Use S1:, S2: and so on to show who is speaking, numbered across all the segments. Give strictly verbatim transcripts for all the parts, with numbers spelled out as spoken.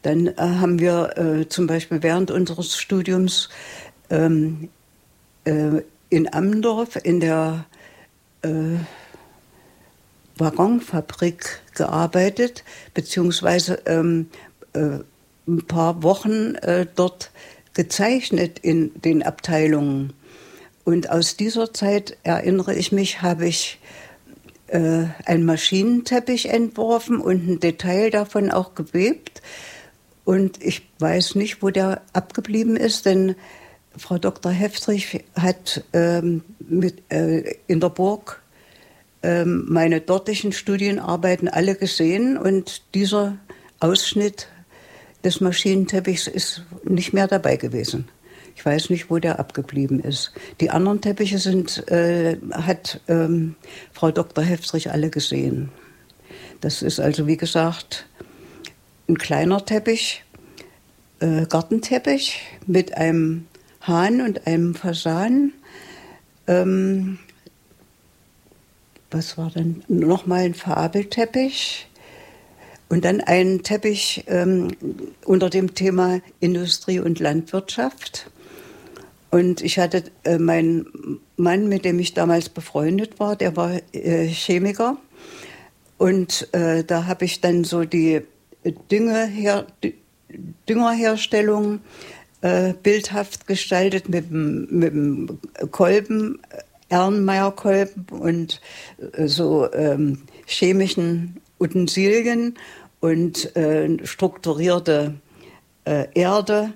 S1: Dann äh, haben wir äh, zum Beispiel während unseres Studiums ähm, äh, in Ammendorf in der äh, Waggonfabrik gearbeitet, beziehungsweise ähm, äh, ein paar Wochen äh, dort gezeichnet in den Abteilungen. Und aus dieser Zeit, erinnere ich mich, habe ich äh, einen Maschinenteppich entworfen und ein Detail davon auch gewebt. Und ich weiß nicht, wo der abgeblieben ist, denn Frau Doktor Heftrich hat ähm, mit, äh, in der Burg ähm, meine dortigen Studienarbeiten alle gesehen und dieser Ausschnitt des Maschinenteppichs ist nicht mehr dabei gewesen. Ich weiß nicht, wo der abgeblieben ist. Die anderen Teppiche sind, äh, hat ähm, Frau Doktor Heftrich alle gesehen. Das ist also, wie gesagt, ein kleiner Teppich, äh, Gartenteppich mit einem Hahn und einem Fasan. Ähm, was war denn? Nochmal ein Fabelteppich. Und dann ein Teppich ähm, unter dem Thema Industrie und Landwirtschaft. Und ich hatte äh, meinen Mann, mit dem ich damals befreundet war, der war äh, Chemiker. Und äh, da habe ich dann so die Düngeher, Düngerherstellung äh, bildhaft gestaltet mit dem, mit dem Kolben, Erlenmeyer-Kolben und äh, so ähm, chemischen Utensilien und äh, strukturierte äh, Erde.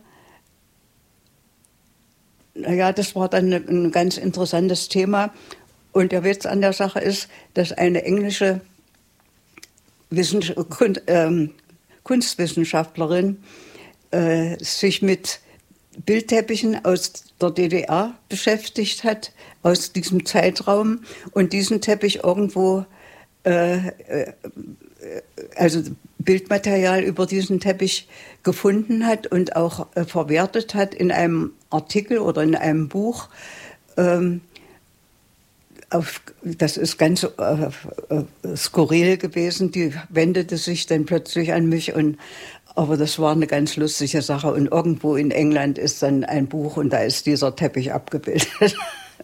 S1: Naja, das war dann ein ganz interessantes Thema. Und der Witz an der Sache ist, dass eine englische Wissens- Kun- ähm, Kunstwissenschaftlerin äh, sich mit Bildteppichen aus der D D R beschäftigt hat, aus diesem Zeitraum, und diesen Teppich irgendwo, äh, äh, also Bildmaterial über diesen Teppich gefunden hat und auch äh, verwertet hat in einem Artikel oder in einem Buch. Ähm, auf, das ist ganz äh, äh, skurril gewesen. Die wendete sich dann plötzlich an mich, und aber das war eine ganz lustige Sache. Und irgendwo in England ist dann ein Buch und da ist dieser Teppich abgebildet.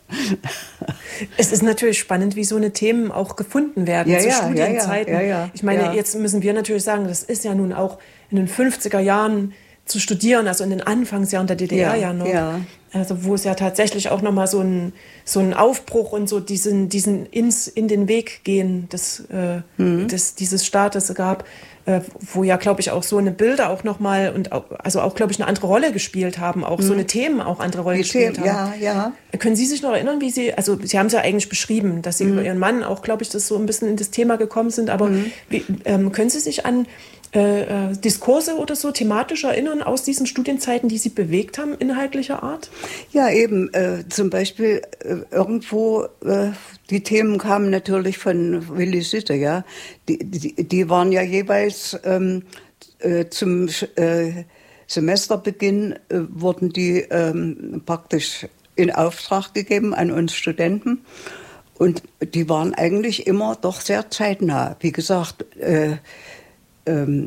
S2: Es ist natürlich spannend, wie so eine Themen auch gefunden werden
S1: ja,
S2: zu
S1: ja,
S2: Studienzeiten.
S1: Ja, ja, ja,
S2: ich meine,
S1: ja.
S2: Jetzt müssen wir natürlich sagen, das ist ja nun auch in den fünfziger Jahren zu studieren, also in den Anfangsjahren der D D R ja, ja noch. Ja. Also wo es ja tatsächlich auch nochmal so ein so ein Aufbruch und so diesen, diesen ins, in den Weg gehen des, äh, mhm. des, dieses Staates gab, äh, wo ja, glaube ich, auch so eine Bilder auch nochmal und auch, also auch, glaube ich, eine andere Rolle gespielt haben, auch mhm. so eine Themen auch andere Rolle
S1: die
S2: gespielt
S1: Themen,
S2: haben.
S1: Ja, ja.
S2: Können Sie sich noch erinnern, wie Sie, also Sie haben es ja eigentlich beschrieben, dass Sie mhm. über Ihren Mann auch, glaube ich, das so ein bisschen in das Thema gekommen sind, aber mhm. wie, ähm, können Sie sich an Äh, äh, Diskurse oder so thematisch erinnern aus diesen Studienzeiten, die Sie bewegt haben, inhaltlicher Art?
S1: Ja, eben. Äh, zum Beispiel äh, irgendwo, äh, die Themen kamen natürlich von Willy Sitte, ja. Die, die, die waren ja jeweils ähm, äh, zum äh, Semesterbeginn, äh, wurden die ähm, praktisch in Auftrag gegeben an uns Studenten. Und die waren eigentlich immer doch sehr zeitnah. Wie gesagt, äh, Ähm,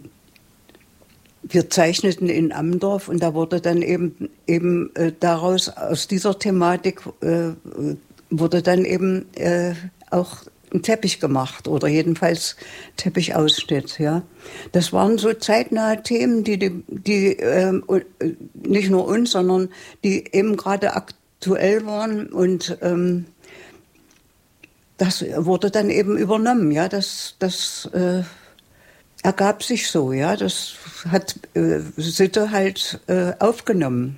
S1: wir zeichneten in Ammendorf und da wurde dann eben, eben äh, daraus, aus dieser Thematik, äh, wurde dann eben äh, auch ein Teppich gemacht oder jedenfalls Teppichausschnitt. Ja. Das waren so zeitnahe Themen, die, die, die äh, nicht nur uns, sondern die eben gerade aktuell waren, und ähm, das wurde dann eben übernommen. Ja. Das, das äh, ergab sich so, ja, das hat äh, Sitte halt äh, aufgenommen.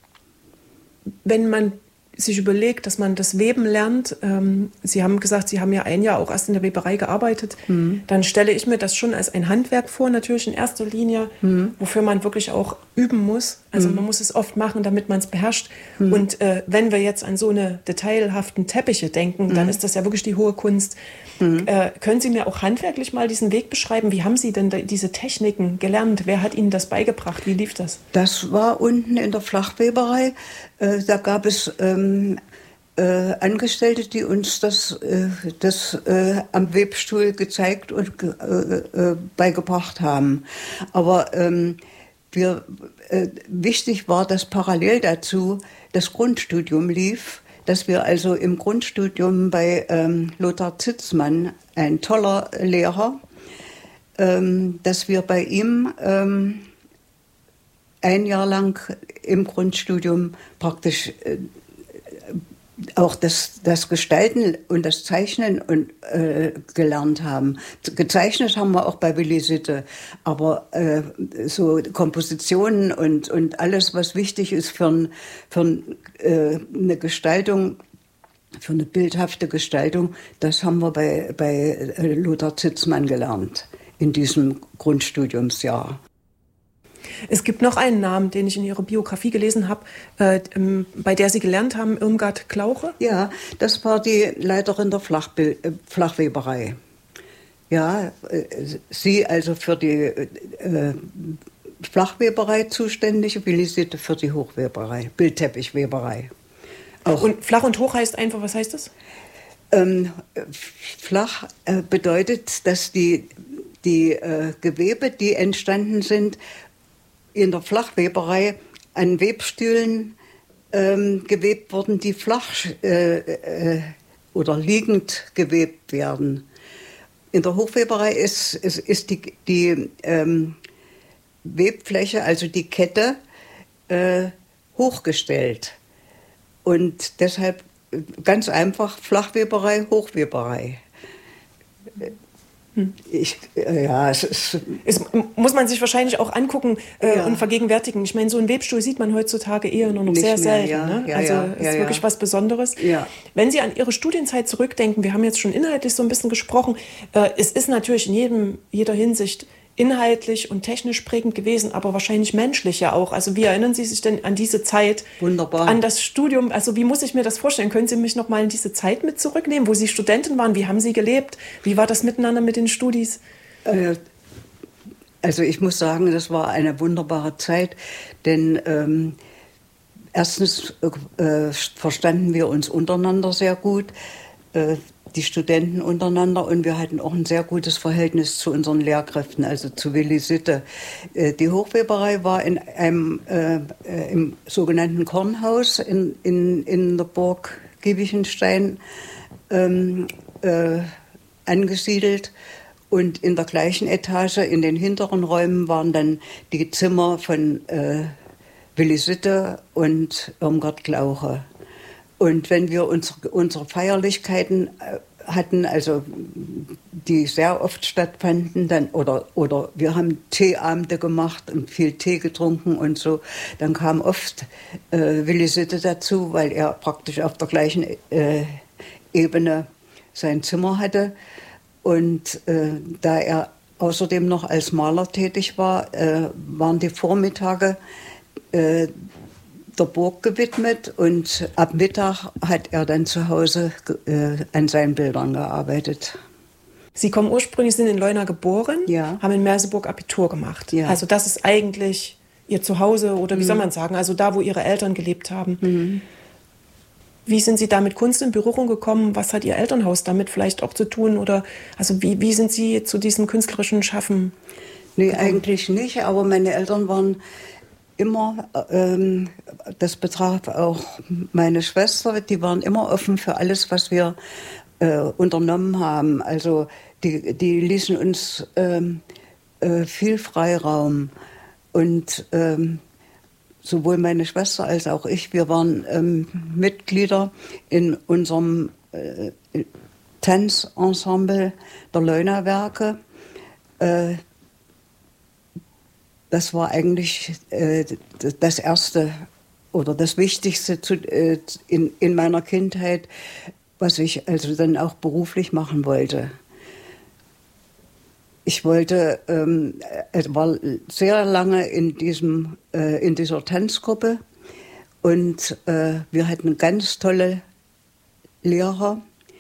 S2: Wenn man sich überlegt, dass man das Weben lernt, ähm, Sie haben gesagt, Sie haben ja ein Jahr auch erst in der Weberei gearbeitet, mhm. dann stelle ich mir das schon als ein Handwerk vor, natürlich in erster Linie, mhm. wofür man wirklich auch üben muss. Also mhm. man muss es oft machen, damit man es beherrscht. Mhm. Und äh, wenn wir jetzt an so eine detailhaften Teppiche denken, mhm. dann ist das ja wirklich die hohe Kunst. Mhm. Äh, können Sie mir auch handwerklich mal diesen Weg beschreiben? Wie haben Sie denn da, diese Techniken gelernt? Wer hat Ihnen das beigebracht? Wie lief das?
S1: Das war unten in der Flachweberei. Äh, da gab es ähm, äh, Angestellte, die uns das, äh, das äh, am Webstuhl gezeigt und äh, äh, beigebracht haben. Aber ähm, wir, äh, wichtig war, dass parallel dazu das Grundstudium lief, dass wir also im Grundstudium bei ähm, Lothar Zitzmann, ein toller Lehrer, ähm, dass wir bei ihm ähm, ein Jahr lang im Grundstudium praktisch äh, auch das, das Gestalten und das Zeichnen und, äh, gelernt haben. Gezeichnet haben wir auch bei Willi Sitte, aber äh, so Kompositionen und, und alles, was wichtig ist für, ein, für ein, äh, eine Gestaltung, für eine bildhafte Gestaltung, das haben wir bei, bei Lothar Zitzmann gelernt in diesem Grundstudiumsjahr.
S2: Es gibt noch einen Namen, den ich in Ihrer Biografie gelesen habe, äh, bei der Sie gelernt haben, Irmgard Klauche.
S1: Ja, das war die Leiterin der Flachbild, äh, Flachweberei. Ja, äh, sie also für die äh, Flachweberei zuständig, Willi Sitte für die Hochweberei, Bildteppichweberei.
S2: Auch. Und flach und hoch heißt einfach, was heißt das?
S1: Ähm, flach äh, bedeutet, dass die, die äh, Gewebe, die entstanden sind, in der Flachweberei an Webstühlen ähm, gewebt wurden, die flach äh, äh, oder liegend gewebt werden. In der Hochweberei ist, ist, ist die, die ähm, Webfläche, also die Kette, äh, hochgestellt. Und deshalb ganz einfach Flachweberei, Hochweberei. Ich, ja, es ist
S2: es muss man sich wahrscheinlich auch angucken äh,
S1: ja.
S2: und vergegenwärtigen. Ich meine, so einen Webstuhl sieht man heutzutage eher nur noch
S1: Nicht
S2: sehr
S1: mehr,
S2: selten.
S1: ja.
S2: Ne?
S1: Ja,
S2: also
S1: ja,
S2: ist
S1: ja,
S2: wirklich
S1: ja.
S2: was Besonderes.
S1: Ja.
S2: Wenn Sie an Ihre Studienzeit zurückdenken, wir haben jetzt schon inhaltlich so ein bisschen gesprochen, äh, es ist natürlich in jedem, jeder Hinsicht inhaltlich und technisch prägend gewesen, aber wahrscheinlich menschlich ja auch. Also wie erinnern Sie sich denn an diese Zeit?
S1: Wunderbar.
S2: An das Studium? Also wie muss ich mir das vorstellen? Können Sie mich noch mal in diese Zeit mit zurücknehmen, wo Sie Studentin waren? Wie haben Sie gelebt? Wie war das miteinander mit den Studis?
S1: Also ich muss sagen, das war eine wunderbare Zeit, denn ähm, erstens äh, verstanden wir uns untereinander sehr gut, äh, die Studenten untereinander, und wir hatten auch ein sehr gutes Verhältnis zu unseren Lehrkräften, also zu Willi Sitte. Äh, die Hochweberei war in einem äh, im sogenannten Kornhaus in, in, in der Burg Giebichenstein ähm, äh, angesiedelt. Und in der gleichen Etage, in den hinteren Räumen, waren dann die Zimmer von äh, Willi Sitte und Irmgard Klauche. Und wenn wir unsere, unsere Feierlichkeiten äh, hatten, also die sehr oft stattfanden, dann, oder, oder wir haben Teeabende gemacht und viel Tee getrunken und so, dann kam oft äh, Willi Sitte dazu, weil er praktisch auf der gleichen äh, Ebene sein Zimmer hatte. Und äh, da er außerdem noch als Maler tätig war, äh, waren die Vormittage äh, der Burg gewidmet, und ab Mittag hat er dann zu Hause äh, an seinen Bildern gearbeitet.
S2: Sie kommen ursprünglich, sind in Leuna geboren,
S1: ja.
S2: haben in Merseburg Abitur gemacht.
S1: Ja.
S2: Also das ist eigentlich Ihr Zuhause, oder wie mhm. soll man sagen, also da, wo Ihre Eltern gelebt haben. Mhm. Wie sind Sie da mit Kunst in Berührung gekommen? Was hat Ihr Elternhaus damit vielleicht auch zu tun? Oder also wie, wie sind Sie zu diesem künstlerischen Schaffen
S1: Nee,
S2: gekommen?
S1: eigentlich nicht, aber meine Eltern waren immer, ähm, das betraf auch meine Schwester, die waren immer offen für alles, was wir äh, unternommen haben. Also die, die ließen uns ähm, äh, viel Freiraum. Und ähm, sowohl meine Schwester als auch ich, wir waren ähm, Mitglieder in unserem äh, Tanzensemble der Leunawerke. Äh, das war eigentlich äh, das Erste oder das Wichtigste zu, äh, in, in meiner Kindheit, was ich also dann auch beruflich machen wollte. Ich wollte, ähm, es war sehr lange in, diesem, äh, in dieser Tanzgruppe, und äh, wir hatten ganz tolle Lehrer.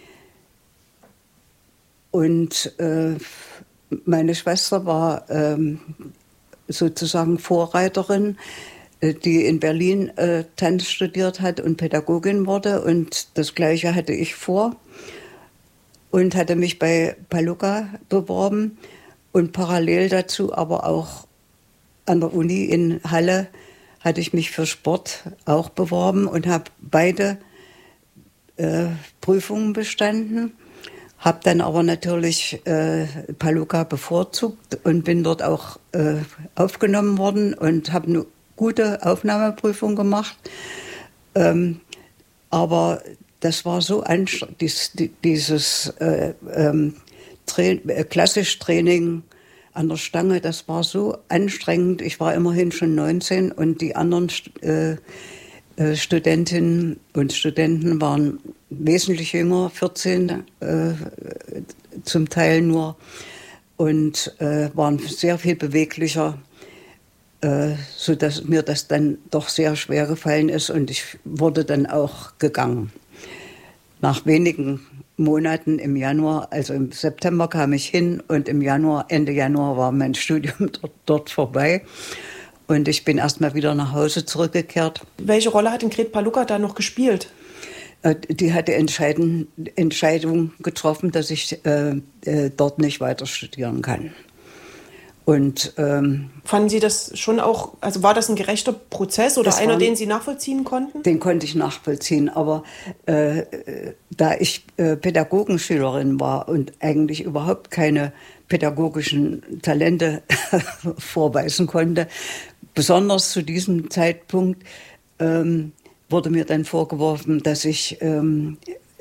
S1: Und äh, meine Schwester war ähm, sozusagen Vorreiterin, äh, die in Berlin äh, Tanz studiert hat und Pädagogin wurde. Und das Gleiche hatte ich vor und hatte mich bei Palluca beworben und parallel dazu aber auch an der Uni in Halle hatte ich mich für Sport auch beworben und habe beide äh, Prüfungen bestanden. Habe dann aber natürlich äh, Palukka bevorzugt und bin dort auch äh, aufgenommen worden und habe eine gute Aufnahmeprüfung gemacht. Ähm, aber das war so anstrengend, dies, dieses äh, ähm, Tra- äh, klassisch Training an der Stange, das war so anstrengend. Ich war immerhin schon neunzehn und die anderen äh, äh, Studentinnen und Studenten waren wesentlich jünger, vierzehn äh, zum Teil nur, und äh, waren sehr viel beweglicher, äh, sodass mir das dann doch sehr schwer gefallen ist und ich wurde dann auch gegangen. Nach wenigen Monaten im Januar, also im September kam ich hin und im Januar, Ende Januar war mein Studium dort, dort vorbei und ich bin erst mal wieder nach Hause zurückgekehrt.
S2: Welche Rolle hat denn Gret Palukka da noch gespielt?
S1: Die hatte Entscheidung, Entscheidung getroffen, dass ich äh, äh, dort nicht weiter studieren kann. Und ähm,
S2: fanden Sie das schon auch, also war das ein gerechter Prozess oder einer,
S1: war,
S2: den Sie nachvollziehen konnten?
S1: Den konnte ich nachvollziehen, aber äh, da ich äh, Pädagogenschülerin war und eigentlich überhaupt keine pädagogischen Talente vorweisen konnte, besonders zu diesem Zeitpunkt, ähm, wurde mir dann vorgeworfen, dass ich ähm,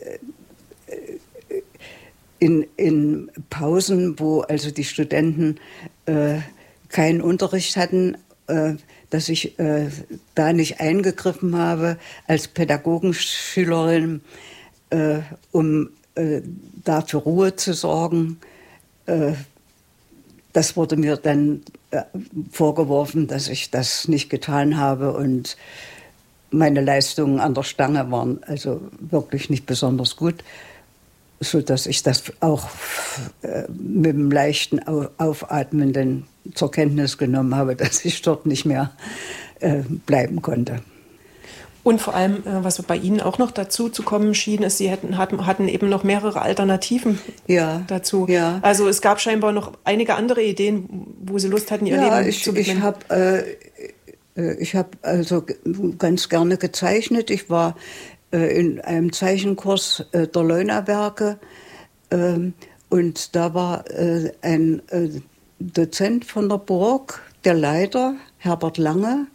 S1: in, in Pausen, wo also die Studenten äh, keinen Unterricht hatten, äh, dass ich äh, da nicht eingegriffen habe als Pädagogenschülerin, äh, um äh, da für Ruhe zu sorgen. Äh, das wurde mir dann äh, vorgeworfen, dass ich das nicht getan habe und meine Leistungen an der Stange waren also wirklich nicht besonders gut, sodass ich das auch äh, mit einem leichten Aufatmen dann zur Kenntnis genommen habe, dass ich dort nicht mehr äh, bleiben konnte.
S2: Und vor allem, äh, was bei Ihnen auch noch dazu zu kommen schien, ist, Sie hätten, hatten, hatten eben noch mehrere Alternativen
S1: ja,
S2: dazu.
S1: Ja.
S2: Also es gab scheinbar noch einige andere Ideen, wo Sie Lust hatten, Ihr
S1: ja,
S2: Leben
S1: ich,
S2: zu widmen.
S1: Ich habe äh, ich hab also ganz gerne gezeichnet. Ich war äh, in einem Zeichenkurs äh, der Leunawerke äh, und da war äh, ein äh, Dozent von der Burg, der Leiter, Herbert Lange.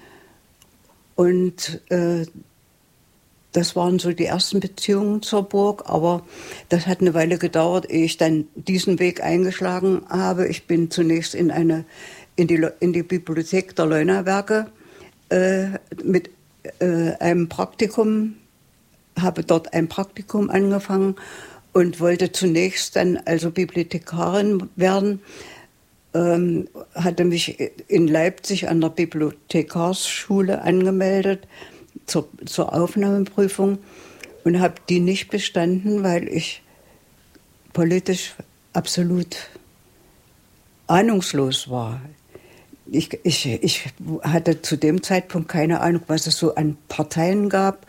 S1: Und äh, das waren so die ersten Beziehungen zur Burg, aber das hat eine Weile gedauert, ehe ich dann diesen Weg eingeschlagen habe. Ich bin zunächst in, eine, in, die, in die Bibliothek der Leunawerke äh, mit äh, einem Praktikum, habe dort ein Praktikum angefangen und wollte zunächst dann also Bibliothekarin werden. Ähm, hatte mich in Leipzig an der Bibliothekarsschule angemeldet zur, zur Aufnahmeprüfung und habe die nicht bestanden, weil ich politisch absolut ahnungslos war. Ich, ich, ich hatte zu dem Zeitpunkt keine Ahnung, was es so an Parteien gab.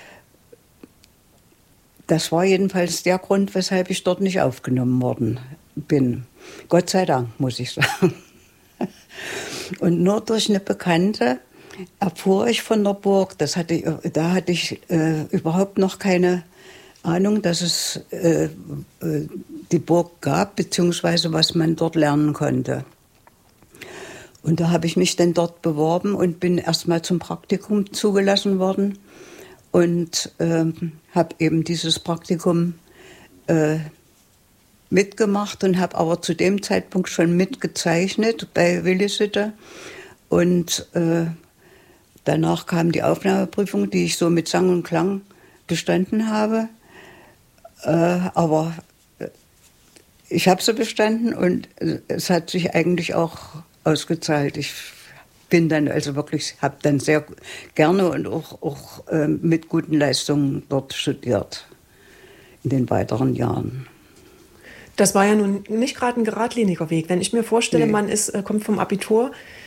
S1: Das war jedenfalls der Grund, weshalb ich dort nicht aufgenommen worden bin. Gott sei Dank, muss ich sagen. Und nur durch eine Bekannte erfuhr ich von der Burg, das hatte ich, da hatte ich äh, überhaupt noch keine Ahnung, dass es äh, die Burg gab, beziehungsweise was man dort lernen konnte. Und da habe ich mich dann dort beworben und bin erstmal zum Praktikum zugelassen worden und äh, habe eben dieses Praktikum äh, mitgemacht und habe aber zu dem Zeitpunkt schon mitgezeichnet bei Willi Sütter. Und äh, danach kam die Aufnahmeprüfung, die ich so mit Sang und Klang bestanden habe. Äh, aber ich habe sie bestanden und es hat sich eigentlich auch ausgezahlt. Ich bin dann also wirklich, habe dann sehr gerne und auch, auch äh, mit guten Leistungen dort studiert in den weiteren Jahren.
S2: Das war ja nun nicht gerade ein geradliniger Weg. Wenn ich mir vorstelle, nee. man ist, kommt vom Abitur,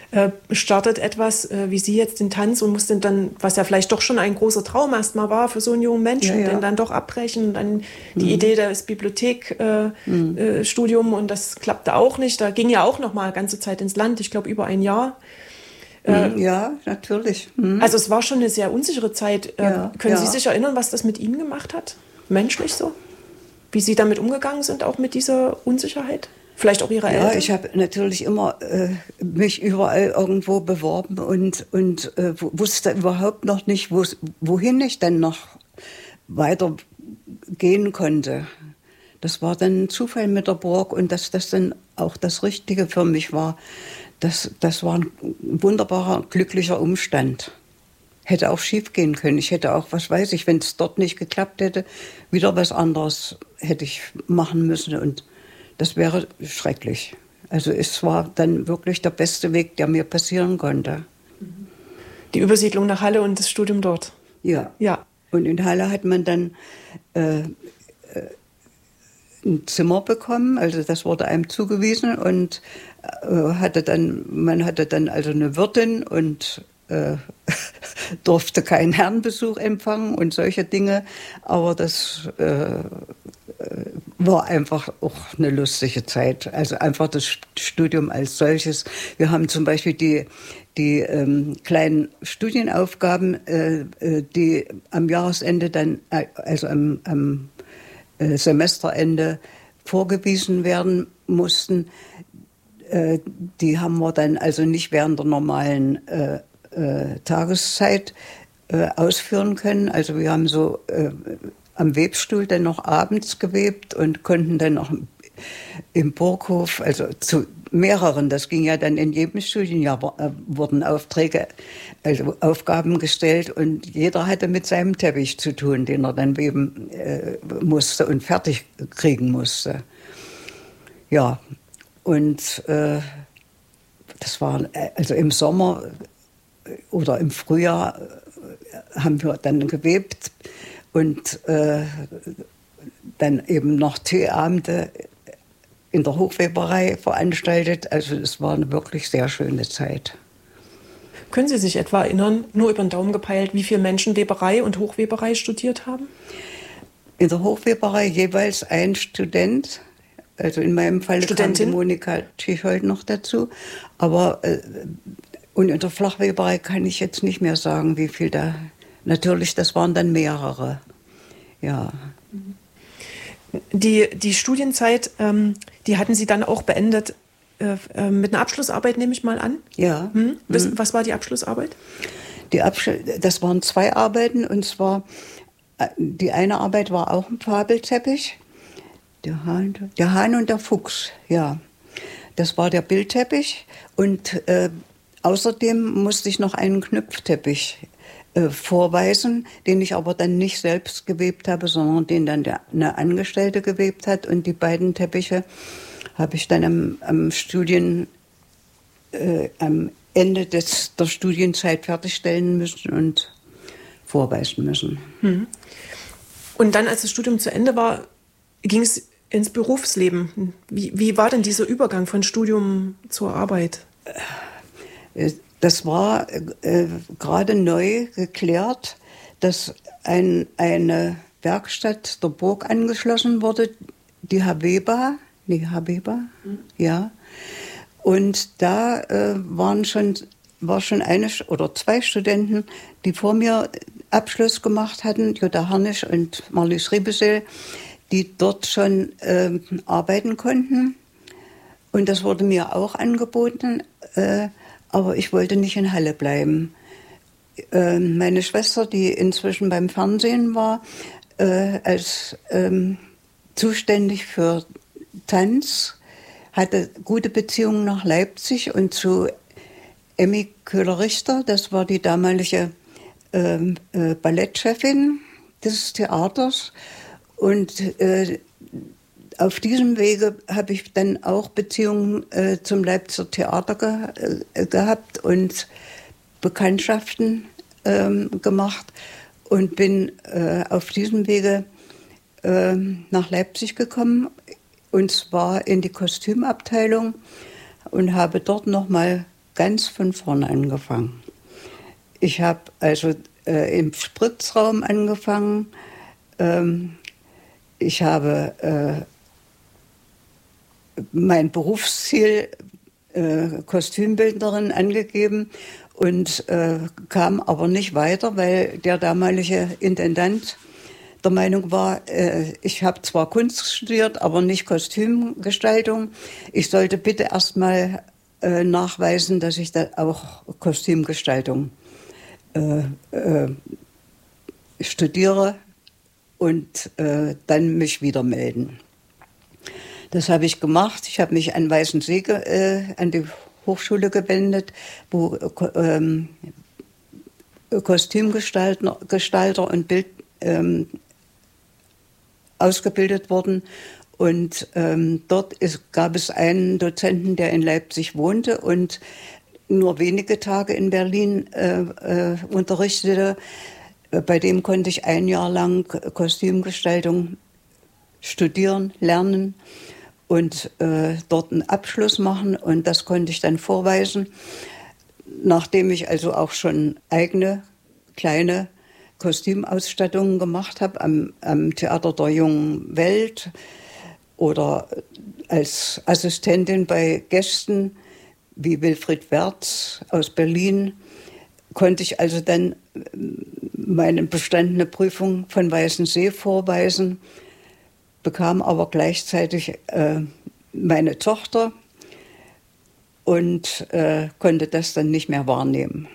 S2: äh, startet etwas, äh, wie Sie jetzt den Tanz und muss den dann, was ja vielleicht doch schon ein großer Traum erstmal war für so einen jungen Menschen,
S1: Ja, ja.
S2: den dann doch abbrechen und dann die
S1: Mhm.
S2: Idee des Bibliothekstudium äh,
S1: Mhm.
S2: äh, Studium, und das klappte auch nicht. Da ging ja auch noch mal ganze Zeit ins Land, ich glaube über ein Jahr. Äh,
S1: Mhm. Ja, natürlich. Mhm.
S2: Also es war schon eine sehr unsichere Zeit. Äh,
S1: Ja,
S2: können
S1: ja.
S2: Sie sich erinnern, was das mit Ihnen gemacht hat? Menschlich so? Wie Sie damit umgegangen sind, auch mit dieser Unsicherheit? Vielleicht auch Ihre
S1: Ja,
S2: Eltern?
S1: ich habe natürlich immer äh, mich überall irgendwo beworben und, und äh, wusste überhaupt noch nicht, wohin ich denn noch weiter gehen konnte. Das war dann ein Zufall mit der Burg, und dass das dann auch das Richtige für mich war, das, das war ein wunderbarer, glücklicher Umstand. Hätte auch schief gehen können. Ich hätte auch, was weiß ich, wenn es dort nicht geklappt hätte, wieder was anderes hätte ich machen müssen, und das wäre schrecklich. Also es war dann wirklich der beste Weg, der mir passieren konnte.
S2: Die Übersiedlung nach Halle und das Studium dort.
S1: Ja.
S2: Ja.
S1: Und in Halle hat man dann äh, äh, ein Zimmer bekommen, also das wurde einem zugewiesen, und äh, hatte dann, man hatte dann also eine Wirtin und äh, durfte keinen Herrenbesuch empfangen und solche Dinge, aber das äh, war einfach auch eine lustige Zeit. Also einfach das Studium als solches. Wir haben zum Beispiel die, die ähm, kleinen Studienaufgaben, äh, die am Jahresende dann, äh, also am, am äh, Semesterende vorgewiesen werden mussten. Äh, die haben wir dann also nicht während der normalen äh, äh, Tageszeit äh, ausführen können. Also wir haben so äh, am Webstuhl dann noch abends gewebt und konnten dann noch im Burghof, also zu mehreren, das ging ja dann in jedem Studienjahr, äh, wurden Aufträge, also Aufgaben gestellt, und jeder hatte mit seinem Teppich zu tun, den er dann weben äh, musste und fertig kriegen musste. Ja, und äh, das war, also im Sommer oder im Frühjahr haben wir dann gewebt und äh, dann eben noch Teeabende in der Hochweberei veranstaltet. Also es war eine wirklich sehr schöne Zeit.
S2: Können Sie sich etwa erinnern, nur über den Daumen gepeilt, wie viele Menschen Weberei und Hochweberei studiert haben?
S1: In der Hochweberei jeweils ein Student. Also in meinem Fall kam die Monika Tschichold noch dazu. Aber äh, und in der Flachweberei kann ich jetzt nicht mehr sagen, wie viel da. Natürlich, das waren dann mehrere. Ja.
S2: Die, die Studienzeit, ähm, die hatten Sie dann auch beendet äh, äh, mit einer Abschlussarbeit, nehme ich mal an?
S1: Ja.
S2: Hm? Was,
S1: mhm.
S2: was war die Abschlussarbeit?
S1: Die Abschluss, das waren zwei Arbeiten, und zwar die eine Arbeit war auch ein Fabelteppich. Der Hahn, der Hahn und der Fuchs, ja. Das war der Bildteppich, und äh, außerdem musste ich noch einen Knüpfteppich äh, vorweisen, den ich aber dann nicht selbst gewebt habe, sondern den dann der, eine Angestellte gewebt hat. Und die beiden Teppiche habe ich dann am, am Studien, äh, am Ende des, der Studienzeit fertigstellen müssen und vorweisen müssen.
S2: Hm. Und dann, als das Studium zu Ende war, ging es ins Berufsleben. Wie, wie war denn dieser Übergang von Studium zur Arbeit?
S1: Das war äh, gerade neu geklärt, dass ein, eine Werkstatt der Burg angeschlossen wurde, die Habeba, nee, Habeba, mhm. ja. Und da äh, waren schon, war schon eine oder zwei Studenten, die vor mir Abschluss gemacht hatten, Jutta Harnisch und Marlies Riebesel, die dort schon äh, arbeiten konnten. Und das wurde mir auch angeboten, äh, aber ich wollte nicht in Halle bleiben. Äh, meine Schwester, die inzwischen beim Fernsehen war, äh, als ähm, zuständig für Tanz, hatte gute Beziehungen nach Leipzig und zu Emmy Köhler-Richter, das war die damalige äh, äh, Ballettchefin des Theaters. Und äh, auf diesem Wege habe ich dann auch Beziehungen äh, zum Leipziger Theater ge äh, gehabt und Bekanntschaften äh, gemacht und bin äh, auf diesem Wege äh, nach Leipzig gekommen, und zwar in die Kostümabteilung, und habe dort nochmal ganz von vorne angefangen. Ich habe also äh, im Spritzraum angefangen. Ähm, ich habe äh, mein Berufsziel äh, Kostümbildnerin angegeben und äh, kam aber nicht weiter, weil der damalige Intendant der Meinung war, äh, ich habe zwar Kunst studiert, aber nicht Kostümgestaltung. Ich sollte bitte erstmal äh, nachweisen, dass ich da auch Kostümgestaltung äh, äh, studiere und äh, dann mich wieder melden. Das habe ich gemacht. Ich habe mich an Weißensee äh, an die Hochschule gewendet, wo ähm, Kostümgestalter Gestalter und Bild ähm, ausgebildet wurden. Und ähm, dort ist, gab es einen Dozenten, der in Leipzig wohnte und nur wenige Tage in Berlin äh, äh, unterrichtete. Bei dem konnte ich ein Jahr lang Kostümgestaltung studieren, lernen und äh, dort einen Abschluss machen. Und das konnte ich dann vorweisen, nachdem ich also auch schon eigene kleine Kostümausstattungen gemacht habe am, am Theater der Jungen Welt oder als Assistentin bei Gästen wie Wilfried Wertz aus Berlin, konnte ich also dann meine bestandene Prüfung von Weißensee vorweisen, bekam aber gleichzeitig äh, meine Tochter und äh, konnte das dann nicht mehr wahrnehmen.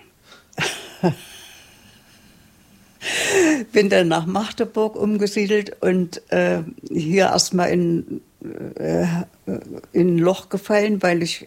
S1: Bin dann nach Magdeburg umgesiedelt und äh, hier erstmal in, äh, in ein Loch gefallen, weil ich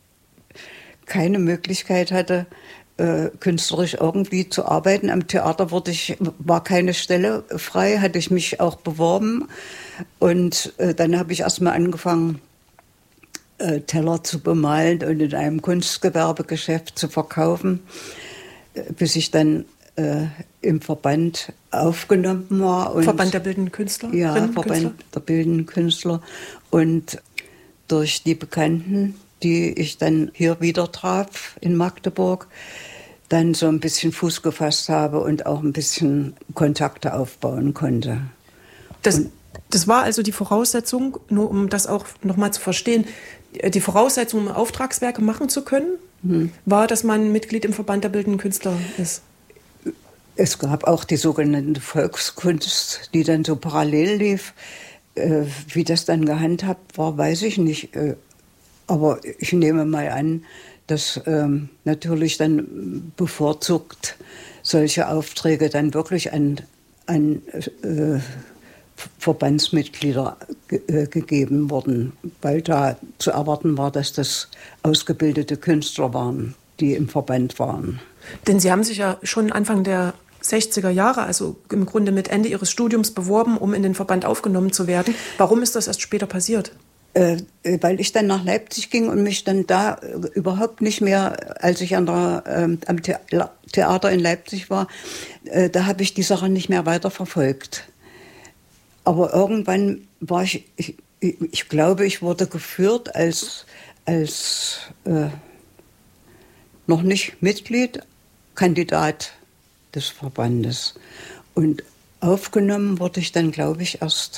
S1: keine Möglichkeit hatte, äh, künstlerisch irgendwie zu arbeiten. Am Theater wurde ich, war keine Stelle frei, hatte ich mich auch beworben. Und äh, dann habe ich erstmal angefangen, äh, Teller zu bemalen und in einem Kunstgewerbegeschäft zu verkaufen, äh, bis ich dann äh, im Verband aufgenommen war. Und
S2: Verband der Bildenden Künstler?
S1: Ja, Verband
S2: Künstler?
S1: der Bildenden Künstler. Und durch die Bekannten, die ich dann hier wieder traf in Magdeburg, dann so ein bisschen Fuß gefasst habe und auch ein bisschen Kontakte aufbauen konnte.
S2: Das,
S1: und,
S2: das war also die Voraussetzung, nur um das auch nochmal zu verstehen, die Voraussetzung, um Auftragswerke machen zu können, hm. war, dass man Mitglied im Verband der Bildenden Künstler ist.
S1: Es gab auch die sogenannte Volkskunst, die dann so parallel lief. Äh, wie das dann gehandhabt war, weiß ich nicht. Äh, aber ich nehme mal an, dass ähm, natürlich dann bevorzugt solche Aufträge dann wirklich an, an äh, Verbandsmitglieder ge- äh, gegeben wurden, weil da zu erwarten war, dass das ausgebildete Künstler waren, die im Verband waren.
S2: Denn Sie haben sich ja schon Anfang der sechziger Jahre, also im Grunde mit Ende Ihres Studiums beworben, um in den Verband aufgenommen zu werden. Warum ist das erst später passiert?
S1: Äh, weil ich dann nach Leipzig ging und mich dann da äh, überhaupt nicht mehr, als ich an der, äh, am The- Theater in Leipzig war, äh, da habe ich die Sache nicht mehr weiter verfolgt. Aber irgendwann war ich, ich, ich glaube, ich wurde geführt als, als äh, noch nicht Mitglied, Kandidat des Verbandes. Und aufgenommen wurde ich dann, glaube ich, erst,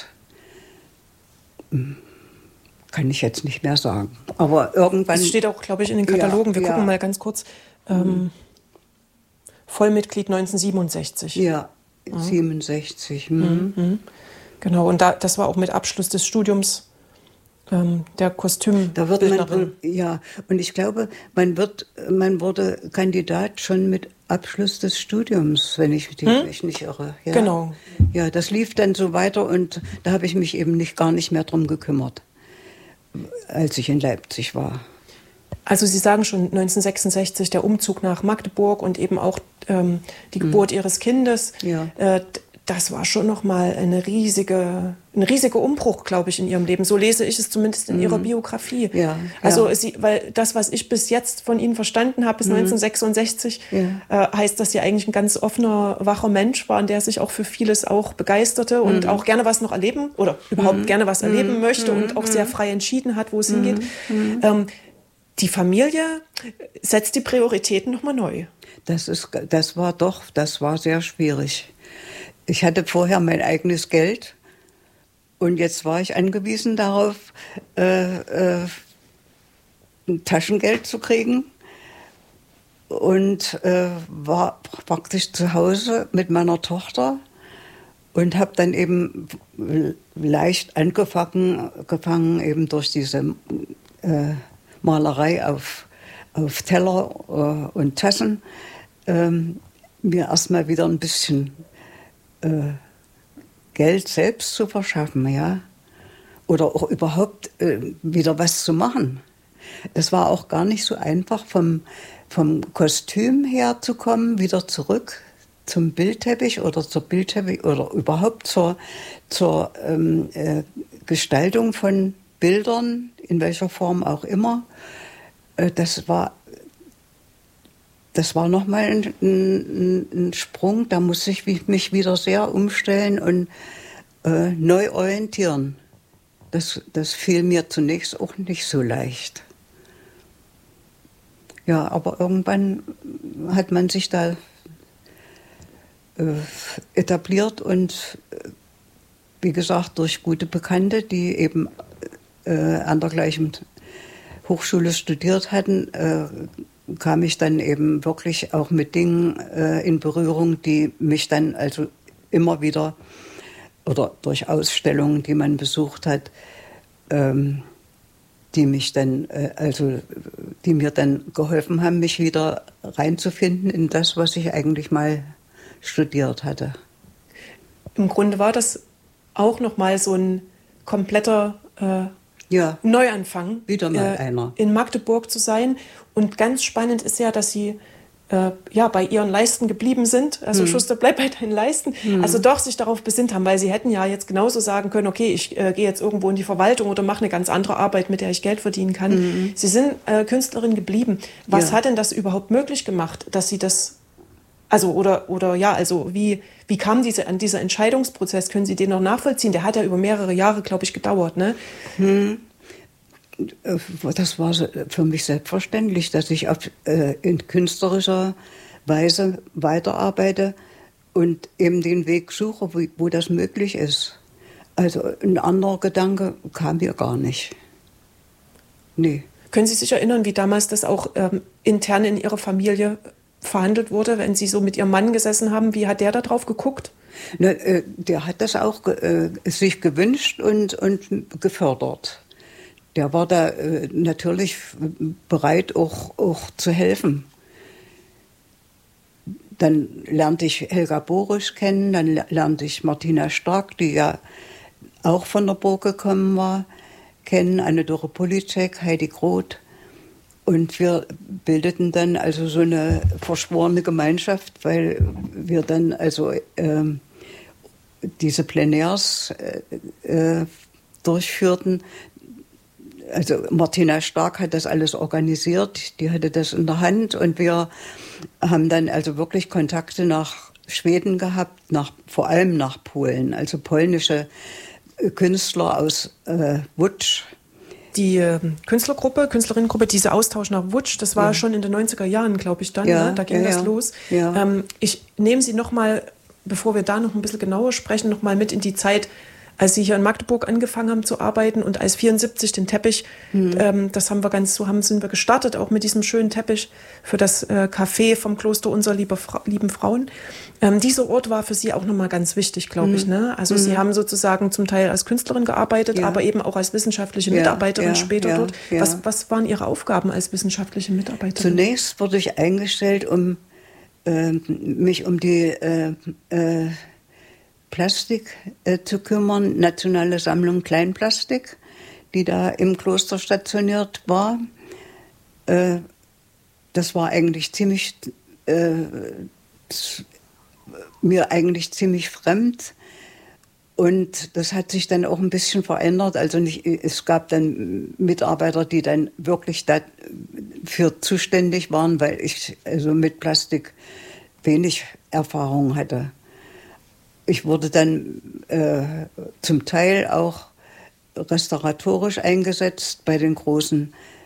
S1: kann ich jetzt nicht mehr sagen. Aber irgendwann...
S2: Das steht auch, glaube ich, in den Katalogen.
S1: Ja,
S2: Wir
S1: ja.
S2: gucken mal ganz kurz. Ähm, Vollmitglied neunzehnhundertsiebenundsechzig.
S1: Ja, ja. siebenundsechzig. Mhm.
S2: Mhm. Genau, und da, das war auch mit Abschluss des Studiums ähm, der Kostümbildnerin.
S1: Da wird man wohl, ja, und ich glaube, man wird, man wurde Kandidat schon mit Abschluss des Studiums, wenn ich hm? mich nicht irre. Ja.
S2: Genau.
S1: Ja, das lief dann so weiter und da habe ich mich eben nicht, gar nicht mehr drum gekümmert, als ich in Leipzig war.
S2: Also Sie sagen schon neunzehnhundertsechsundsechzig der Umzug nach Magdeburg und eben auch ähm, die Geburt hm. Ihres Kindes.
S1: Ja.
S2: Äh, das war schon noch mal eine riesige, ein riesiger Umbruch, glaube ich, in Ihrem Leben. So lese ich es zumindest in mhm. Ihrer Biografie.
S1: Ja,
S2: also
S1: ja.
S2: Sie, weil das, was ich bis jetzt von Ihnen verstanden habe, bis mhm. neunzehnhundertsechsundsechzig, ja. äh, heißt, dass Sie eigentlich ein ganz offener, wacher Mensch waren, der sich auch für vieles auch begeisterte mhm. und auch gerne was noch erleben oder überhaupt mhm. gerne was erleben mhm. möchte mhm. und auch sehr frei entschieden hat, wo es mhm. hingeht. Mhm. Ähm, die Familie setzt die Prioritäten nochmal neu.
S1: Das ist, das war doch, das war sehr schwierig. Ich hatte vorher mein eigenes Geld und jetzt war ich angewiesen darauf, äh, äh, ein Taschengeld zu kriegen und äh, war praktisch zu Hause mit meiner Tochter und habe dann eben leicht angefangen, gefangen eben durch diese äh, Malerei auf, auf Teller äh, und Tassen, ähm, mir erstmal wieder ein bisschen äh, Geld selbst zu verschaffen, ja, oder auch überhaupt äh, wieder was zu machen. Es war auch gar nicht so einfach, vom, vom Kostüm her zu kommen, wieder zurück zum Bildteppich oder zur Bildteppich oder überhaupt zur, zur ähm, äh, Gestaltung von Bildern, in welcher Form auch immer. Äh, das war, das war nochmal ein, ein, ein Sprung, da musste ich mich wieder sehr umstellen und äh, neu orientieren. Das, das fiel mir zunächst auch nicht so leicht. Ja, aber irgendwann hat man sich da äh, etabliert und äh, wie gesagt, durch gute Bekannte, die eben äh, an der gleichen Hochschule studiert hatten, äh, kam ich dann eben wirklich auch mit Dingen äh, in Berührung, die mich dann also immer wieder oder durch Ausstellungen, die man besucht hat, ähm, die mich dann, äh, also die mir dann geholfen haben, mich wieder reinzufinden in das, was ich eigentlich mal studiert hatte.
S2: Im Grunde war das auch nochmal so ein kompletter äh,
S1: ja,
S2: Neuanfang.
S1: Wieder mal
S2: äh,
S1: einer.
S2: In Magdeburg zu sein. Und ganz spannend ist ja, dass Sie äh, ja, bei Ihren Leisten geblieben sind. Also hm. Schuster, bleib bei deinen Leisten. Hm. Also doch sich darauf besinnt haben, weil Sie hätten ja jetzt genauso sagen können, okay, ich äh, gehe jetzt irgendwo in die Verwaltung oder mache eine ganz andere Arbeit, mit der ich Geld verdienen kann. Hm. Sie sind äh, Künstlerin geblieben. Was ja. hat denn das überhaupt möglich gemacht, dass Sie das, also oder, oder ja, also wie, wie kam diese, an dieser Entscheidungsprozess? Können Sie den noch nachvollziehen? Der hat ja über mehrere Jahre, glaube ich, gedauert, ne?
S1: Hm. Das war für mich selbstverständlich, dass ich auf, äh, in künstlerischer Weise weiterarbeite und eben den Weg suche, wo, wo das möglich ist. Also ein anderer Gedanke kam mir gar nicht. Nee.
S2: Können Sie sich erinnern, wie damals das auch ähm, intern in Ihrer Familie verhandelt wurde, wenn Sie so mit Ihrem Mann gesessen haben? Wie hat der da drauf geguckt?
S1: Na, äh, der hat das auch äh, sich gewünscht und, und gefördert. Der war da äh, natürlich bereit, auch, auch zu helfen. Dann lernte ich Helga Borisch kennen, dann lernte ich Martina Stark, die ja auch von der Burg gekommen war, kennen, Anne-Dore Polizek, Heidi Groth. Und wir bildeten dann also so eine verschworene Gemeinschaft, weil wir dann also äh, diese Plenärs äh, äh, durchführten. Also Martina Stark hat das alles organisiert, die hatte das in der Hand und wir haben dann also wirklich Kontakte nach Schweden gehabt, nach, vor allem nach Polen, also polnische Künstler aus äh, Łódź.
S2: Die äh, Künstlergruppe, Künstlerinnengruppe, diese Austausch nach Łódź, das war ja. schon in den neunziger Jahren, glaube ich, dann, ja, ne? Da ging ja, das ja. los.
S1: Ja.
S2: Ähm, ich nehme Sie noch mal, bevor wir da noch ein bisschen genauer sprechen, noch mal mit in die Zeit, als Sie hier in Magdeburg angefangen haben zu arbeiten und als vierundsiebzig den Teppich, mhm. ähm, das haben wir ganz so haben sind wir gestartet, auch mit diesem schönen Teppich für das äh, Café vom Kloster Unser liebe Fra- lieben Frauen. Ähm, dieser Ort war für Sie auch nochmal ganz wichtig, glaube mhm. ich. Ne? Also mhm. Sie haben sozusagen zum Teil als Künstlerin gearbeitet, ja. aber eben auch als wissenschaftliche
S1: ja,
S2: Mitarbeiterin
S1: ja,
S2: später
S1: ja,
S2: dort.
S1: Ja.
S2: Was, was waren Ihre Aufgaben als wissenschaftliche Mitarbeiterin?
S1: Zunächst wurde ich eingestellt, um äh, mich um die äh, äh, Plastik äh, zu kümmern, Nationale Sammlung Kleinplastik, die da im Kloster stationiert war. Äh, das war eigentlich ziemlich, äh, mir eigentlich ziemlich fremd. Und das hat sich dann auch ein bisschen verändert. Also nicht, es gab dann Mitarbeiter, die dann wirklich dafür zuständig waren, weil ich also mit Plastik wenig Erfahrung hatte. Ich wurde dann äh, zum Teil auch restauratorisch eingesetzt bei den großen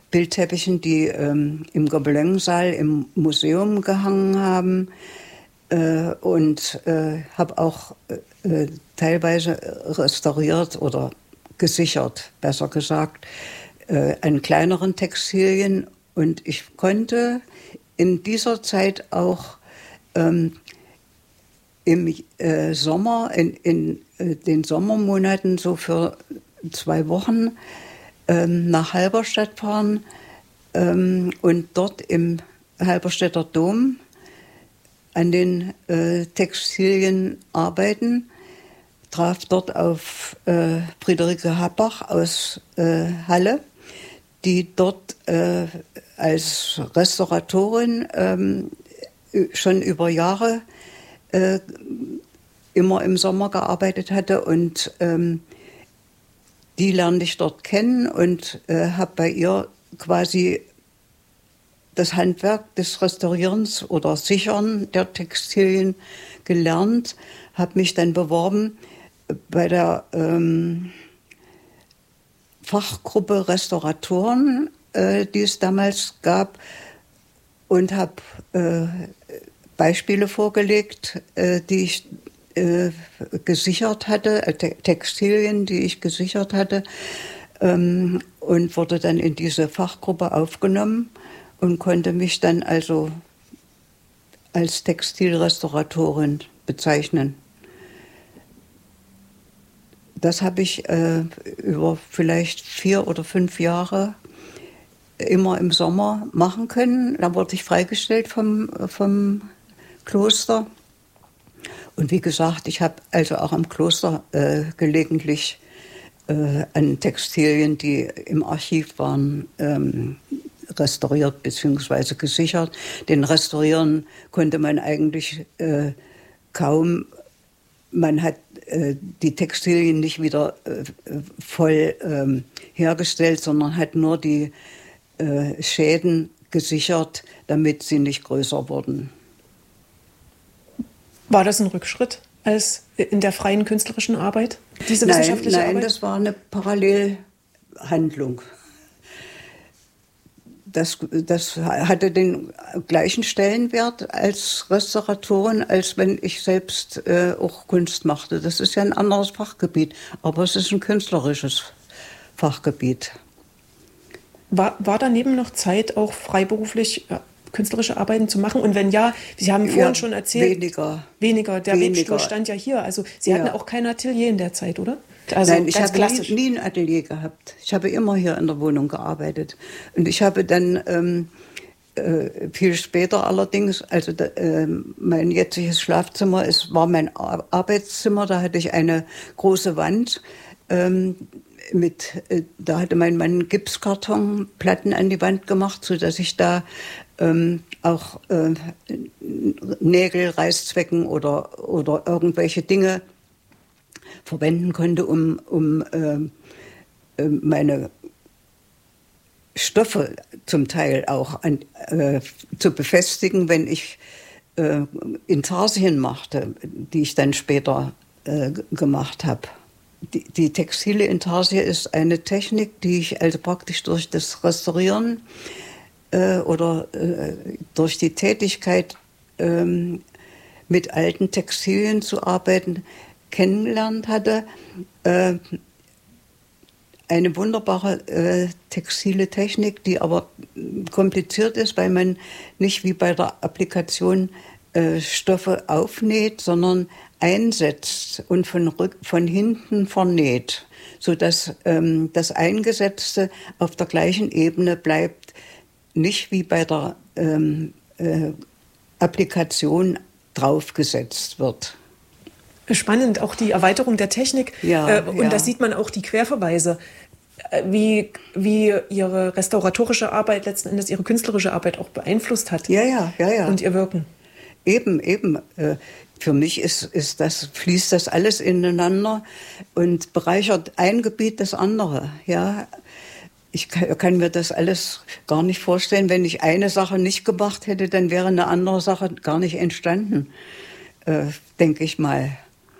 S1: Bildteppichen, die ähm, im Gobelin-Saal im Museum gehangen haben. Äh, und äh, habe auch äh, teilweise restauriert oder gesichert, besser gesagt, äh, an kleineren Textilien. Und ich konnte in dieser Zeit auch ähm, im äh, Sommer, in, in äh, den Sommermonaten so für zwei Wochen ähm, nach Halberstadt fahren ähm, und dort im Halberstädter Dom an den äh, Textilien arbeiten. Traf dort auf äh, Friederike Happach aus äh, Halle, die dort äh, als Restauratorin ähm, schon über Jahre äh, immer im Sommer gearbeitet hatte. Und ähm, die lernte ich dort kennen und äh, habe bei ihr quasi das Handwerk des Restaurierens oder Sichern der Textilien gelernt, habe mich dann beworben bei der ähm, Fachgruppe Restauratoren, äh, die es damals gab, und habe äh, Beispiele vorgelegt, äh, die ich äh, gesichert hatte, äh, Textilien, die ich gesichert hatte, ähm, und wurde dann in diese Fachgruppe aufgenommen und konnte mich dann also als Textilrestauratorin bezeichnen. Das habe ich äh, über vielleicht vier oder fünf Jahre immer im Sommer machen können. Da wurde ich freigestellt vom, vom Kloster. Und wie gesagt, ich habe also auch am Kloster äh, gelegentlich äh, an Textilien, die im Archiv waren, ähm, restauriert bzw. gesichert. Den Restaurieren konnte man eigentlich äh, kaum. Man hat äh, die Textilien nicht wieder äh, voll ähm, hergestellt, sondern hat nur die äh, Schäden gesichert, damit sie nicht größer wurden.
S2: War das ein Rückschritt als in der freien künstlerischen Arbeit, diese
S1: nein,
S2: wissenschaftliche
S1: nein,
S2: Arbeit?
S1: Nein, das war eine Parallelhandlung. Das, das hatte den gleichen Stellenwert als Restauratorin, als wenn ich selbst äh, auch Kunst machte. Das ist ja ein anderes Fachgebiet, aber es ist ein künstlerisches Fachgebiet.
S2: War, war daneben noch Zeit, auch freiberuflich äh, künstlerische Arbeiten zu machen? Und wenn ja, Sie haben vorhin ja, schon erzählt...
S1: Weniger.
S2: Weniger. Der
S1: weniger.
S2: Webstuhl stand ja hier. Also Sie hatten ja auch kein Atelier in der Zeit, oder? Also
S1: Nein, ich
S2: ganz
S1: habe
S2: klassisch.
S1: Nie, nie ein Atelier gehabt. Ich habe immer hier in der Wohnung gearbeitet. Und ich habe dann ähm, äh, viel später allerdings, also da, äh, mein jetziges Schlafzimmer ist, war mein Ar- Arbeitszimmer. Da hatte ich eine große Wand. Ähm, mit, äh, da hatte mein Mann Gipskartonplatten an die Wand gemacht, sodass ich da ähm, auch äh, Nägel, Reißzwecken oder, oder irgendwelche Dinge verwenden konnte, um, um äh, äh, meine Stoffe zum Teil auch an, äh, zu befestigen, wenn ich äh, Intarsien machte, die ich dann später äh, gemacht habe. Die, die textile Intarsie ist eine Technik, die ich also praktisch durch das Restaurieren äh, oder äh, durch die Tätigkeit äh, mit alten Textilien zu arbeiten, kennengelernt hatte. Äh, eine wunderbare äh, textile Technik, die aber kompliziert ist, weil man nicht wie bei der Applikation äh, Stoffe aufnäht, sondern einsetzt und von, rück, von hinten vernäht, sodass ähm, das Eingesetzte auf der gleichen Ebene bleibt, nicht wie bei der ähm, äh, Applikation draufgesetzt wird.
S2: Spannend, auch die Erweiterung der Technik.
S1: Ja,
S2: äh, und
S1: ja.
S2: da sieht man auch die Querverweise, äh, wie, wie Ihre restauratorische Arbeit letzten Endes Ihre künstlerische Arbeit auch beeinflusst hat.
S1: Ja, ja, ja, ja.
S2: Und Ihr Wirken.
S1: Eben, eben. Äh, für mich ist, ist das, fließt das alles ineinander und bereichert ein Gebiet das andere. Ja. Ich kann, kann mir das alles gar nicht vorstellen. Wenn ich eine Sache nicht gemacht hätte, dann wäre eine andere Sache gar nicht entstanden, äh, denke ich mal.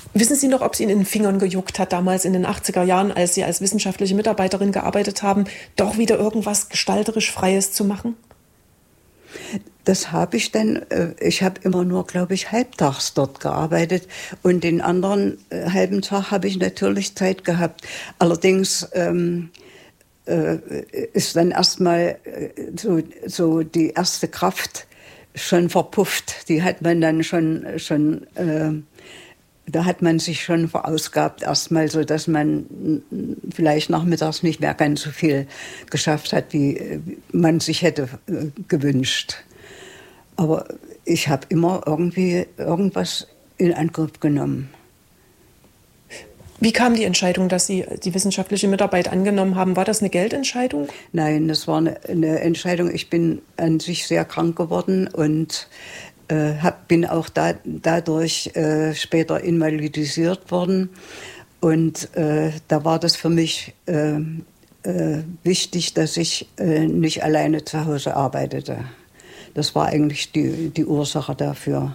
S2: Wissen Sie noch, ob es Ihnen in den Fingern gejuckt hat, damals in den achtziger Jahren, als Sie als wissenschaftliche Mitarbeiterin gearbeitet haben, doch wieder irgendwas gestalterisch Freies zu machen?
S1: Das habe ich dann, ich habe immer nur, glaube ich, halbtags dort gearbeitet und den anderen äh, halben Tag habe ich natürlich Zeit gehabt. Allerdings ähm, äh, ist dann erstmal äh, so, so die erste Kraft schon verpufft. Die hat man dann schon, schon äh, da hat man sich schon verausgabt erstmal, so dass man vielleicht nachmittags nicht mehr ganz so viel geschafft hat, wie man sich hätte äh, gewünscht. Aber ich habe immer irgendwie irgendwas in Angriff genommen.
S2: Wie kam die Entscheidung, dass Sie die wissenschaftliche Mitarbeit angenommen haben? War das eine Geldentscheidung?
S1: Nein, das war eine, eine Entscheidung. Ich bin an sich sehr krank geworden und äh, hab, bin auch da, dadurch äh, später invalidisiert worden. Und äh, da war das für mich äh, äh, wichtig, dass ich äh, nicht alleine zu Hause arbeitete. Das war eigentlich die, die Ursache dafür.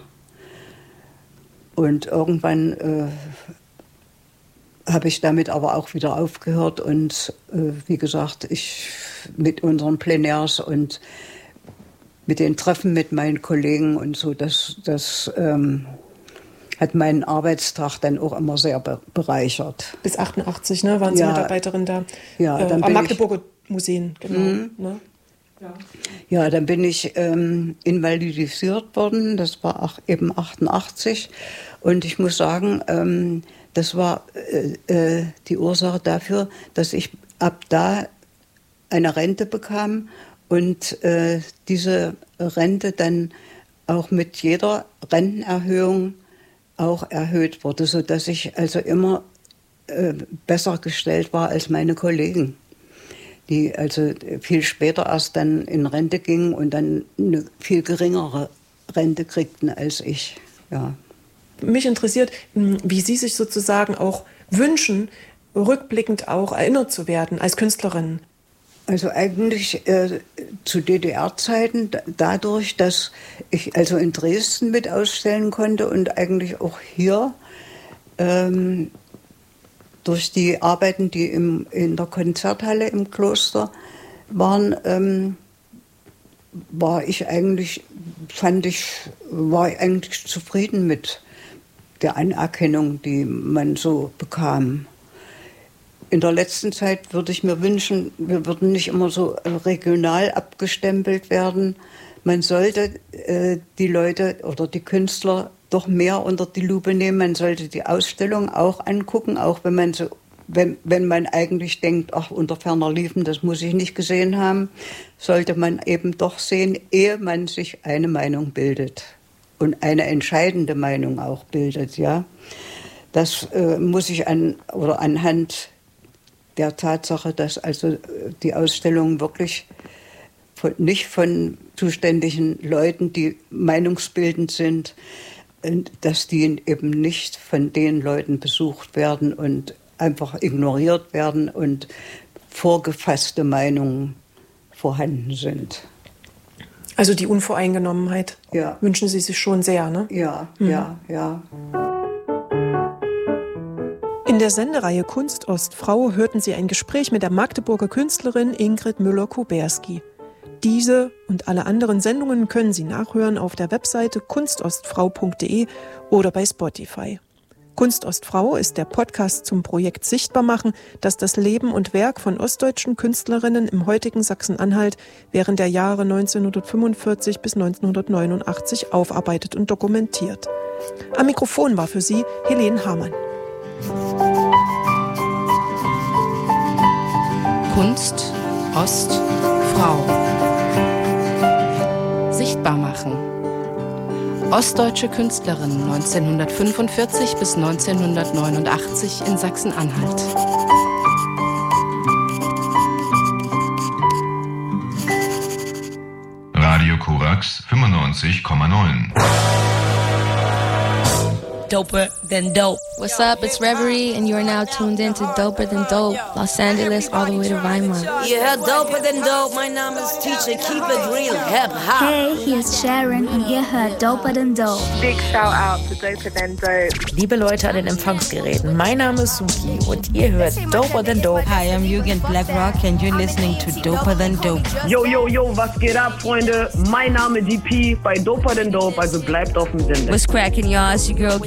S1: Und irgendwann äh, habe ich damit aber auch wieder aufgehört. Und äh, wie gesagt, ich mit unseren Plenärs und mit den Treffen mit meinen Kollegen und so, das, das ähm, hat meinen Arbeitstag dann auch immer sehr be- bereichert.
S2: Bis achtundachtzig, ne, waren Sie
S1: ja,
S2: Mitarbeiterin da?
S1: Ja,
S2: äh,
S1: dann
S2: am
S1: bin
S2: Magdeburger ich, Museen, genau.
S1: Mhm.
S2: Ne? Ja.
S1: ja, dann bin ich ähm, invalidisiert worden. Das war auch eben achtundachtzig. Und ich muss sagen, ähm, das war äh, äh, die Ursache dafür, dass ich ab da eine Rente bekam und äh, diese Rente dann auch mit jeder Rentenerhöhung auch erhöht wurde, sodass ich also immer äh, besser gestellt war als meine Kollegen, die also viel später erst dann in Rente gingen und dann eine viel geringere Rente kriegten als ich. Ja.
S2: Mich interessiert, wie Sie sich sozusagen auch wünschen, rückblickend auch erinnert zu werden als Künstlerin.
S1: Also eigentlich äh, zu D D R-Zeiten d- dadurch, dass ich also in Dresden mit ausstellen konnte und eigentlich auch hier ähm, durch die Arbeiten, die im, in der Konzerthalle im Kloster waren, ähm, war ich eigentlich, fand ich, war ich eigentlich zufrieden mit der Anerkennung, die man so bekam. In der letzten Zeit würde ich mir wünschen, wir würden nicht immer so regional abgestempelt werden. Man sollte äh, die Leute oder die Künstler doch mehr unter die Lupe nehmen. Man sollte die Ausstellung auch angucken, auch wenn man so, wenn, wenn man eigentlich denkt, ach, unter ferner Liefen, das muss ich nicht gesehen haben, sollte man eben doch sehen, ehe man sich eine Meinung bildet und eine entscheidende Meinung auch bildet, ja. Das äh, muss ich an oder anhand der Tatsache, dass also die Ausstellung wirklich von, nicht von zuständigen Leuten, die meinungsbildend sind, dass die eben nicht von den Leuten besucht werden und einfach ignoriert werden und vorgefasste Meinungen vorhanden sind.
S2: Also die Unvoreingenommenheit
S1: ja.
S2: wünschen Sie sich schon sehr, ne?
S1: Ja, mhm. ja, ja.
S2: In der Sendereihe Kunst Ostfrau hörten Sie ein Gespräch mit der Magdeburger Künstlerin Ingrid Müller-Kuberski. Diese und alle anderen Sendungen können Sie nachhören auf der Webseite kunstostfrau punkt de oder bei Spotify. Kunst Ostfrau ist der Podcast zum Projekt Sichtbarmachen, das das Leben und Werk von ostdeutschen Künstlerinnen im heutigen Sachsen-Anhalt während der Jahre neunzehnhundertfünfundvierzig bis neunzehnhundertneunundachtzig aufarbeitet und dokumentiert. Am Mikrofon war für Sie Helene Hamann.
S3: Kunst Ostfrau. Sichtbar machen. Ostdeutsche Künstlerin neunzehnhundertfünfundvierzig bis neunzehnhundertneunundachtzig in Sachsen-Anhalt.
S4: Radio Korax fünfundneunzig Komma neun. doper than dope.
S5: What's up? It's Reverie, and you are now tuned in to Doper Than Dope, Los Angeles all the way to Weimar.
S4: Ihr hört Doper Than Dope, mein Name ist Teacher, keep it real, hip-hop.
S6: Hey, hier ist Sharon und ihr hört Doper Than Dope.
S7: Big shout out to Doper Than Dope.
S8: Liebe Leute an den Empfangsgeräten, mein Name ist Suki und ihr hört Doper Than Dope.
S9: Hi, I'm Jürgen Blackrock and you're listening to Doper Than Dope.
S10: Yo, yo, yo, was geht ab, Freunde? Mein Name ist D P bei Doper Than Dope, also bleibt auf dem Sender.
S9: What's cracking, y'all? It's your girl